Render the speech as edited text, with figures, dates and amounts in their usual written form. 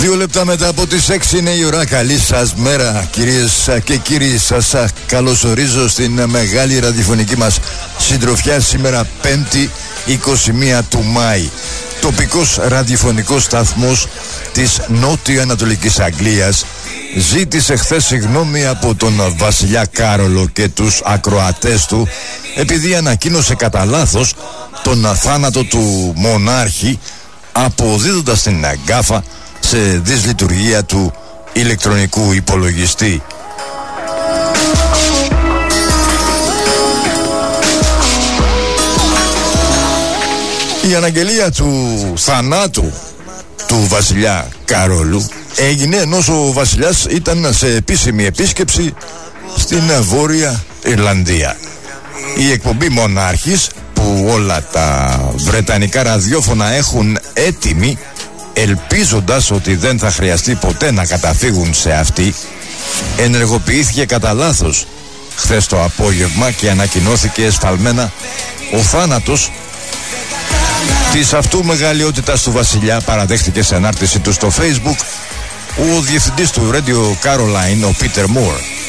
2 λεπτά μετά από τις 6 είναι η ώρα. Καλή σας μέρα, κυρίες και κύριοι. Σας καλωσορίζω στην μεγάλη ραδιοφωνική μας συντροφιά σήμερα 5η 21 του Μάη. Τοπικός ραδιοφωνικός σταθμός της νότιο-ανατολικής Αγγλίας ζήτησε χθες συγγνώμη από τον βασιλιά Κάρολο και τους ακροατές του επειδή ανακοίνωσε κατά λάθος τον θάνατο του μονάρχη, αποδίδοντας την γκάφα σε δυσλειτουργία του ηλεκτρονικού υπολογιστή. Η αναγγελία του θανάτου του βασιλιά Καρόλου έγινε ενώ ο βασιλιάς ήταν σε επίσημη επίσκεψη στην Βόρεια Ιρλανδία. Η εκπομπή Μονάρχης, που όλα τα βρετανικά ραδιόφωνα έχουν έτοιμη, ελπίζοντας ότι δεν θα χρειαστεί ποτέ να καταφύγουν σε αυτή, ενεργοποιήθηκε κατά λάθος χθες το απόγευμα και ανακοινώθηκε εσφαλμένα ο θάνατος της αυτού μεγαλειότητας του βασιλιά. Παραδέχτηκε σε ανάρτηση του στο Facebook ο διευθυντής του Radio Caroline, ο Peter Moore.